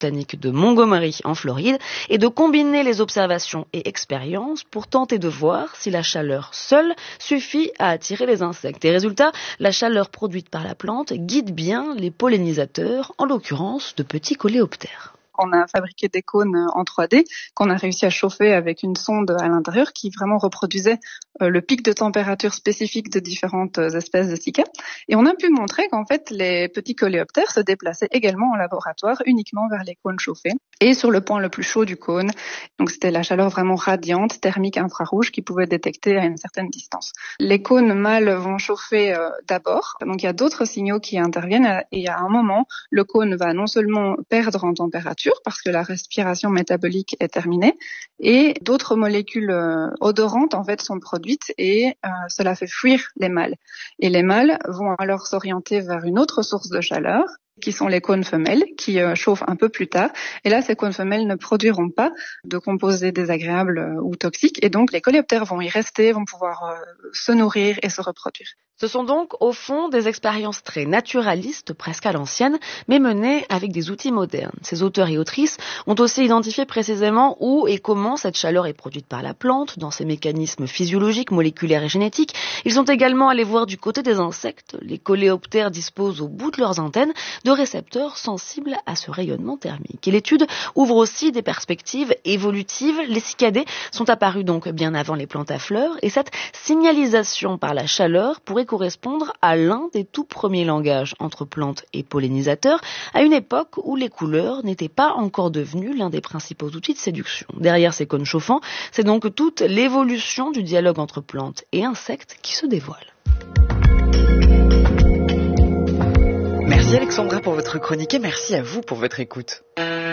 botanique de Montgomery en Floride et de combiner les observations et expériences pour tenter de voir si la chaleur seule suffit à attirer les insectes. Et résultat, la chaleur produite par la plante guide bien les pollinisateurs, en l'occurrence de petits coléoptères. On a fabriqué des cônes en 3D qu'on a réussi à chauffer avec une sonde à l'intérieur qui vraiment reproduisait le pic de température spécifique de différentes espèces de cycas. Et on a pu montrer qu'en fait, les petits coléoptères se déplaçaient également en laboratoire uniquement vers les cônes chauffés et sur le point le plus chaud du cône. Donc c'était la chaleur vraiment radiante, thermique infrarouge qui pouvait détecter à une certaine distance. Les cônes mâles vont chauffer d'abord. Donc il y a d'autres signaux qui interviennent et à un moment, le cône va non seulement perdre en température parce que la respiration métabolique est terminée et d'autres molécules odorantes en fait sont produites et cela fait fuir les mâles. Et les mâles vont alors s'orienter vers une autre source de chaleur qui sont les cônes femelles, qui chauffent un peu plus tard. Et là, ces cônes femelles ne produiront pas de composés désagréables ou toxiques. Et donc, les coléoptères vont y rester, vont pouvoir se nourrir et se reproduire. Ce sont donc, au fond, des expériences très naturalistes, presque à l'ancienne, mais menées avec des outils modernes. Ces auteurs et autrices ont aussi identifié précisément où et comment cette chaleur est produite par la plante, dans ses mécanismes physiologiques, moléculaires et génétiques. Ils sont également allés voir du côté des insectes. Les coléoptères disposent au bout de leurs antennes de récepteurs sensibles à ce rayonnement thermique. Et l'étude ouvre aussi des perspectives évolutives. Les cicadés sont apparus donc bien avant les plantes à fleurs, et cette signalisation par la chaleur pourrait correspondre à l'un des tout premiers langages entre plantes et pollinisateurs, à une époque où les couleurs n'étaient pas encore devenues l'un des principaux outils de séduction. Derrière ces cônes chauffants, c'est donc toute l'évolution du dialogue entre plantes et insectes qui se dévoile. Merci Alexandra pour votre chronique et merci à vous pour votre écoute.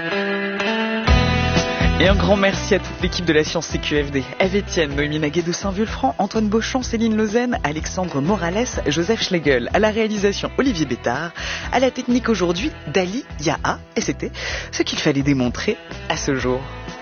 Et un grand merci à toute l'équipe de la Science CQFD. Eve Etienne, Noémie Naguet de Saint-Vulfranc, Antoine Beauchamp, Céline Lausanne, Alexandre Morales, Joseph Schlegel. À la réalisation, Olivier Bétard. À la technique aujourd'hui, Dali Yaha. Et c'était ce qu'il fallait démontrer à ce jour.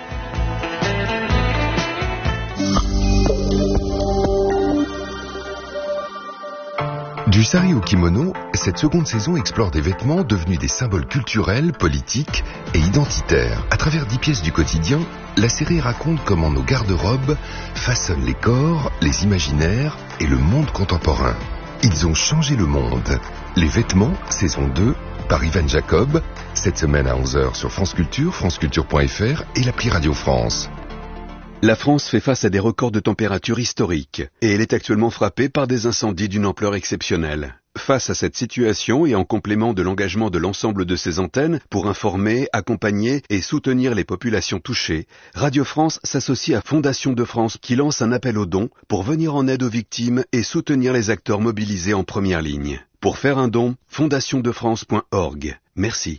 Du sari au kimono, cette seconde saison explore des vêtements devenus des symboles culturels, politiques et identitaires. À travers 10 pièces du quotidien, la série raconte comment nos garde-robes façonnent les corps, les imaginaires et le monde contemporain. Ils ont changé le monde. Les vêtements, saison 2, par Ivan Jacob, cette semaine à 11h sur France Culture, franceculture.fr et l'appli Radio France. La France fait face à des records de température historiques et elle est actuellement frappée par des incendies d'une ampleur exceptionnelle. Face à cette situation et en complément de l'engagement de l'ensemble de ses antennes pour informer, accompagner et soutenir les populations touchées, Radio France s'associe à Fondation de France qui lance un appel aux dons pour venir en aide aux victimes et soutenir les acteurs mobilisés en première ligne. Pour faire un don, fondationdefrance.org. Merci.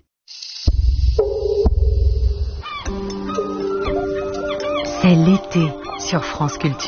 C'est l'été sur France Culture.